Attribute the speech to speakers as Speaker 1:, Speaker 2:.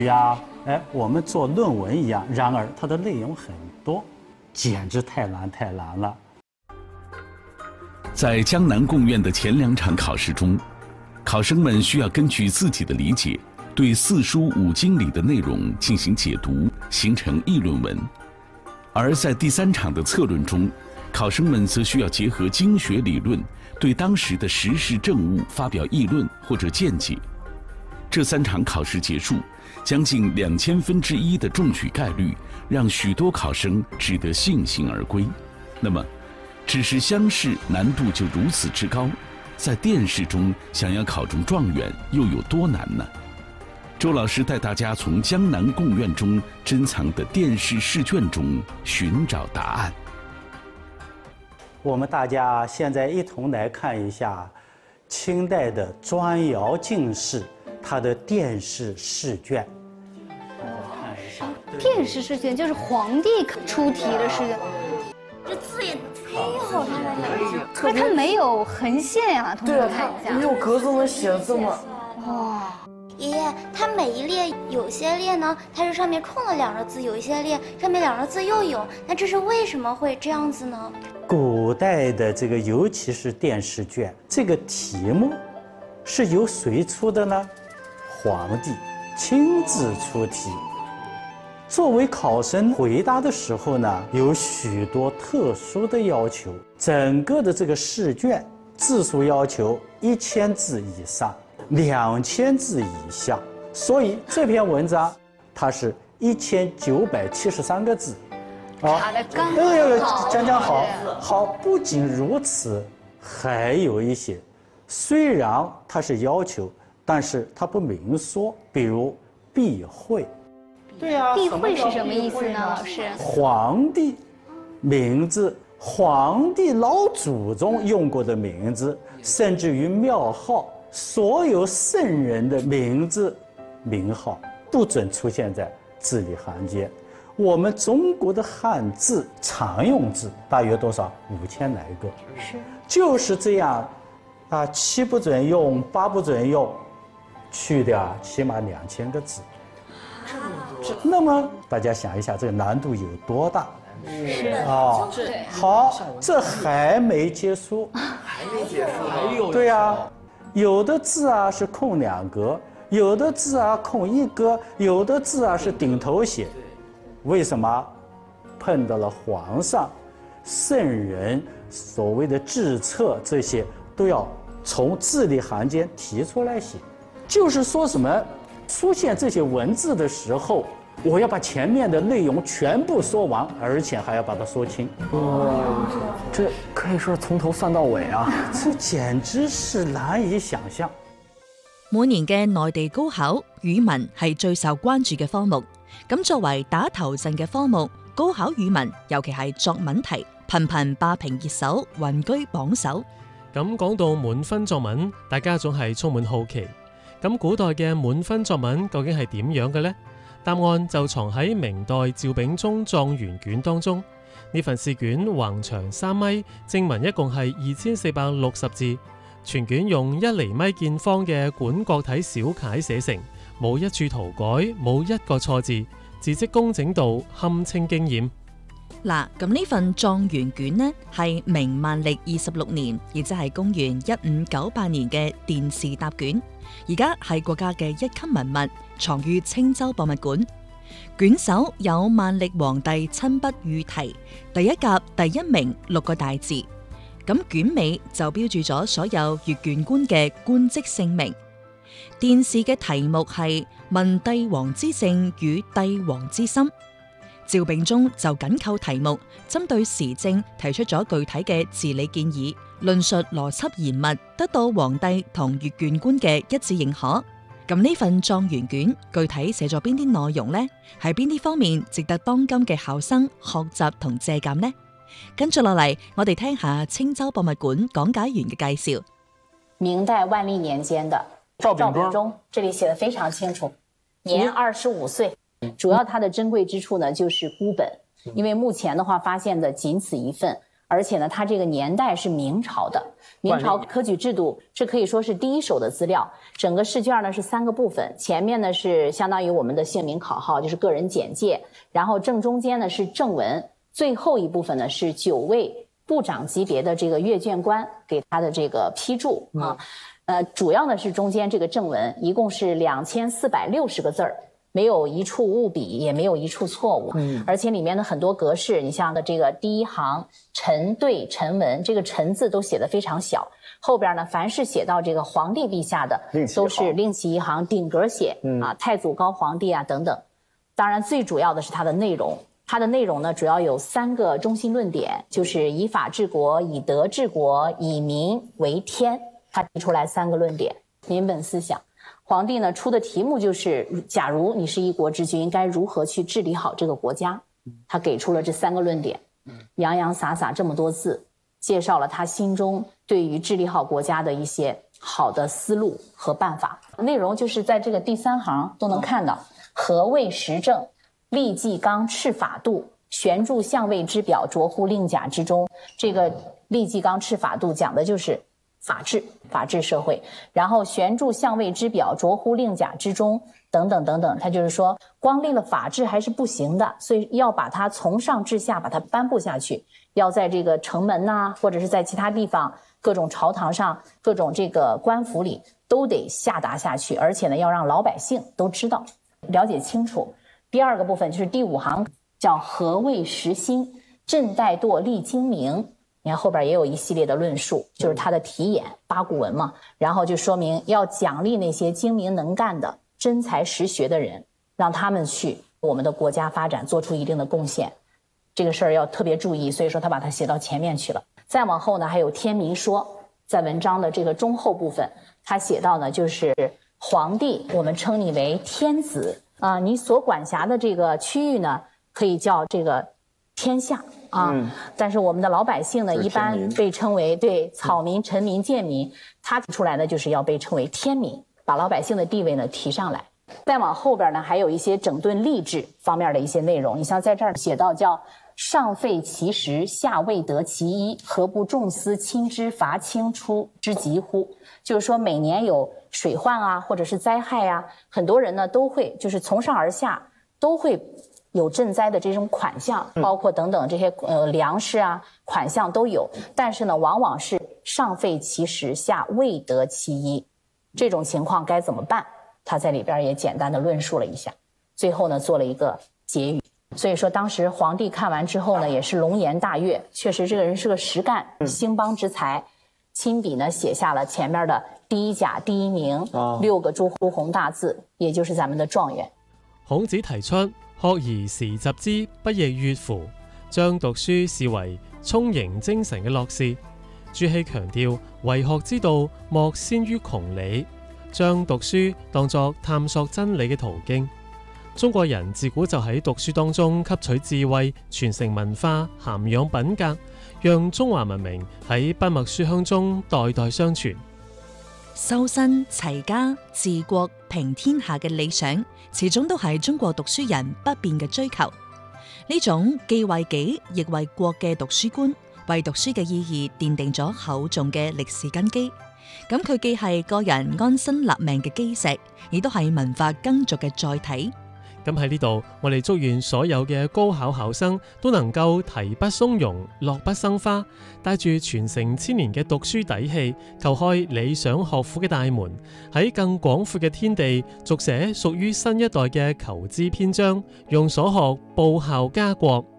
Speaker 1: 呀，我们做论文一样，然而它的内容很多，简直太难了。
Speaker 2: 在江南贡院的前2场考试中，考生们需要根据自己的理解，对4书5经里的内容进行解读，形成议论文；而在第3场的策论中，考生们则需要结合经学理论，对当时的时事政务发表议论或者见解。这3场考试结束，将近2000分之一的中举概率，让许多考生只得悻悻而归。那么，只是乡试难度就如此之高，在殿试中想要考中状元又有多难呢？周老师带大家从江南贡院中珍藏的殿试试卷中寻找答案。
Speaker 1: 我们大家现在一同来看一下清代的砖窑进士他的殿试试卷。看一下，
Speaker 3: 殿试试卷就是皇帝出题的试卷，这字也忒好看了呀！那它没有横线呀，同学们看一下，
Speaker 4: 没有格子能写这么。
Speaker 3: 哇！
Speaker 5: 爷爷，它每一列有些列呢，它是上面空了2个字，有一些列上面2个字又有，那这是为什么会这样子呢？
Speaker 1: 古代的这个，尤其是殿试卷，这个题目是由谁出的呢？皇帝亲自出题。作为考生回答的时候呢，有许多特殊的要求，整个的这个试卷字数要求1000字以上，2000字以下，所以这篇文章它是1973个字。
Speaker 3: 查的刚好，
Speaker 1: 讲好。好，不仅如此，还有一些，虽然它是要求，但是它不明说，比如避讳。
Speaker 4: 对呀，
Speaker 3: 避讳是什么意思呢，老师？
Speaker 1: 皇帝名字，皇帝老祖宗用过的名字，甚至于庙号，所有圣人的名字、名号不准出现在字里行间。我们中国的汉字常用字大约多少？5000来个，
Speaker 3: 是，
Speaker 1: 就是这样，7不准用，8不准用，去掉起码2000个字。那么大家想一下，这个难度有多大？
Speaker 3: 是
Speaker 1: 啊，
Speaker 3: 对。
Speaker 1: 好，这还没结束，
Speaker 4: 还没结束，还有。
Speaker 1: 对呀，有的字是空2格，有的字空1格，有的字是顶头写。为什么？碰到了皇上、圣人，所谓的治策，这些都要从字里行间提出来写。就是说什么，出现这些文字的时候，我要把前面的内容全部说完，而且还要把它说清。
Speaker 4: 这可以说是从頭算到尾啊！
Speaker 1: 這簡直是難以想象。
Speaker 6: 每年嘅內地高考，語文係最受關注嘅科目。咁作為打頭陣嘅科目，高考語文尤其係作文題，頻頻霸屏熱搜，雲居榜首。
Speaker 7: 咁講到滿分作文，大家總係充滿好奇。咁古代嘅滿分作文究竟係點樣嘅呢？答案就藏喺明代趙秉忠狀元卷當中。呢份試卷橫長3米，正文一共係2460字，全卷用1厘米見方嘅管角體小楷寫成，冇一處塗改，冇一個錯字，字跡工整度堪稱驚豔。
Speaker 6: 嗱，咁呢份狀元卷呢係明萬曆26年，亦即係公元1598年嘅殿試答卷，而家係國家嘅1級文物，藏於青州博物館。卷首有萬曆皇帝親筆御題，第一甲第一名6個大字。咁卷尾就標注咗所有閱卷官嘅官職姓名。殿試嘅題目係問帝王之政與帝王之心。趙秉忠就緊扣題目，針對時政提出咗具體嘅治理建議，論述邏輯嚴密，得到皇帝同閱卷官嘅一致認可。咁呢份狀元卷具體寫咗邊啲內容呢？係邊啲方面值得當今嘅考生學習同借鑑呢？跟住落嚟，我哋聽下青州博物館講解員嘅介紹。
Speaker 8: 明代萬歷年間的趙秉忠，這裡寫得非常清楚，年25歲。主要它的珍貴之處呢，就是孤本，因為目前的話發現的僅此一份， 而且呢，它这个年代是明朝的。明朝科举制度，这可以说是第一手的资料。整个试卷呢是3个部分，前面呢是相当于我们的姓名考号，就是个人简介，然后正中间呢是正文，最后一部分呢是9位部长级别的这个阅卷官给他的这个批注啊。主要呢是中间这个正文，一共是2460个字儿。没有一处误笔，也没有一处错误，而且里面的很多格式，你像这个第一行陈对陈文，这个陈字都写得非常小，后边呢，凡是写到这个皇帝陛下的，都是另起一行顶格写啊，太祖高皇帝啊等等。当然，最主要的是它的内容，它的内容呢，主要有3个中心论点，就是以法治国、以德治国、以民为天。他提出来3个论点，民本思想。皇帝呢出的题目就是，假如你是一国之君，该如何去治理好这个国家？他给出了这3个论点，洋洋洒洒这么多字，介绍了他心中对于治理好国家的一些好的思路和办法。内容就是在这个第3行都能看到，何谓时政？立纪纲，敕法度，悬著相位之表，着乎令甲之中。这个立纪纲，敕法度讲的就是法治社会，然后悬著相位之表，着乎令甲之中，等等等等。他就是说，光立了法治还是不行的，所以要把它从上至下把它颁布下去，要在这个城门呐，或者是在其他地方，各种朝堂上，各种这个官府里都得下达下去，而且呢，要让老百姓都知道，了解清楚。第2个部分就是第5行，叫何谓时兴？朕怠惰立精明。你看后边也有一系列的论述，就是他的题眼八股文嘛，然后就说明要奖励那些精明能干的真才实学的人，让他们去我们的国家发展做出一定的贡献，这个事儿要特别注意，所以说他把它写到前面去了。再往后呢，还有天民说，在文章的这个中后部分，他写到呢，就是皇帝，我们称你为天子啊，你所管辖的这个区域呢，可以叫这个天下。但是我们的老百姓呢，一般被称为草民、臣民、贱民，他提出来呢，就是要被称为天民，把老百姓的地位呢提上来。再往后边呢，还有一些整顿吏治方面的一些内容。你像在这儿写到叫上废其实，下未得其一，何不重司轻之，罚轻出之急乎？就是说每年有水患啊，或者是灾害啊，很多人呢都会就是从上而下都会有赈灾的这种款项，包括等等这些粮食啊款项都有，但是呢，往往是上废其实，下未得其一，这种情况该怎么办？他在里边也简单的论述了一下，最后呢做了一个结语。所以说当时皇帝看完之后呢，也是龙颜大悦，确实这个人是个实干兴邦之才，亲笔呢写下了前面的第一甲第一名6个朱红大字，也就是咱们的状元。
Speaker 7: 孔子提出學而時習之，不亦說乎？將讀書視為充盈精神嘅樂事。朱熹強調，為學之道莫先於窮理，將讀書當作探索真理嘅途徑。中國人自古就喺讀書當中吸取智慧，傳承文化，涵養品格，讓中華文明喺筆墨書香中代代相傳。
Speaker 6: 修身齊家治國平天下嘅理想，始終都係中國讀書人不變嘅追求。呢種既為己亦為國嘅讀書觀，為讀書嘅意義奠定咗厚重嘅歷史根基。咁佢既係個人安身立命嘅基石，亦都係文化耕耘嘅載體。
Speaker 7: 咁喺呢度，我哋祝願所有嘅高考考生都能夠提筆松茸，落筆生花，帶住傳承千年嘅讀書底氣，叩開理想學府嘅大門，喺更廣闊嘅天地，續寫屬於新一代嘅求知篇章，用所學報效家國，